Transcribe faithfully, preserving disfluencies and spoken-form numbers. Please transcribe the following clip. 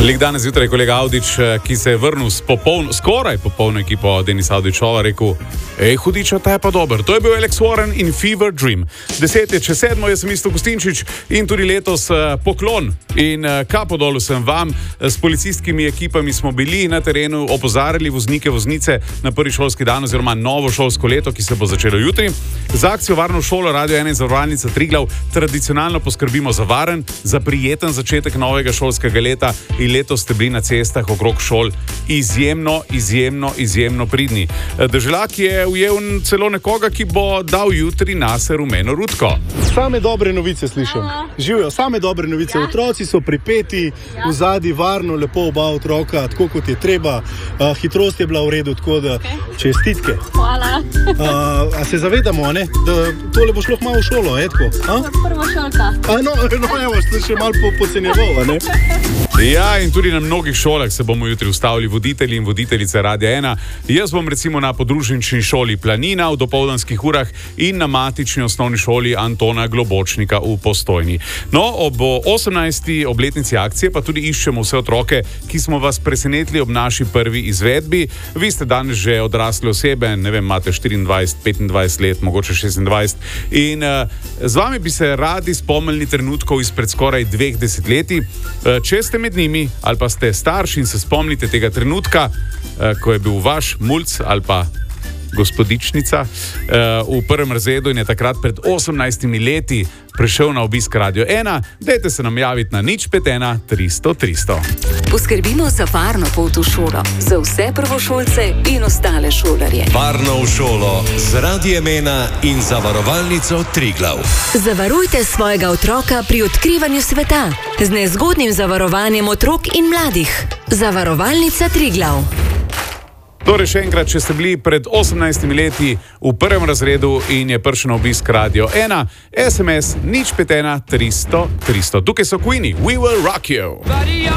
Lik danes zjutraj kolega Avdić, ki se je vrnil s popoln, skoraj popolno ekipo Denisa Avdićova, rekel: Ej, hudiča, ta je pa dober. To je bil Alex Warren in Fever Dream. Deset je čez sedmo, jaz sem Isto Gustinčič in tudi letos uh, poklon in uh, kapo dolu sem vam. S policijskimi ekipami smo bili na terenu, opozarjali voznike, voznice na prvi šolski dan oziroma novo šolsko leto, ki se bo začelo jutri. Z akcijo Varno šolo Radio ena in Zavarovalnica Triglav tradicionalno poskrbimo za varen, za prijeten začetek novega šolskega leta in letos ste bili na cestah okrog šol izjemno, izjemno, izjemno pridni. Deželak je ujel celo nekoga, ki bo dal jutri nase rumeno rutko. Same dobre novice slišim. Živijo, same dobre novice. Ja. Otroci so pripeti, ja. V zadnji varno, lepo oba otroka, tako kot je treba. Uh, hitrost je bila v redu, tako da okay. Čestitke. Hvala. Uh, a se zavedamo, ne? Da tole bo šlo malo v šolo, je tako? Prva šolka. A no, no evo, ste še malo po, pocenjeval, ne? Ja, in tudi na mnogih šolah se bomo jutri ustavili voditelji in voditeljice Radia ena. Jaz bom recimo na podružnični šoli Planina v dopoldanskih urah in na matični osnovni šoli Antona Globočnika v Postojni. No, ob osemnajsti obletnici akcije pa tudi iščemo vse otroke, ki smo vas presenetili ob naši prvi izvedbi. Vi ste danes že odrasle osebe, ne vem, imate štiriindvajset, petindvajset let, mogoče šestindvajset. In uh, z vami bi se radi spomnili trenutkov izpred skoraj dveh desetletij. Uh, če ste med njimi ali pa ste starši in se spomnite tega trenutka, uh, ko je bil vaš mulc ali pa gospodičnica uh, v prvem razredu in je takrat pred osemnajstimi leti prišel na obisk Radio ena, dajte se nam javiti na nič pet ena tristo tristo. Poskrbimo za varno pot v šolo, za vse prvošolce in ostale šolarje. Varno v šolo z Radiem ena in Zavarovalnico Triglav. Zavarujte svojega otroka pri odkrivanju sveta z nezgodnim zavarovanjem otrok in mladih. Zavarovalnica Triglav. Torej še enkrat, če ste bili pred osemnajstimi leti v prvem razredu in je prišel na obisk Radio ena, es em es nič pet ena tristo tristo. Tukaj so Queenie, We Will Rock You.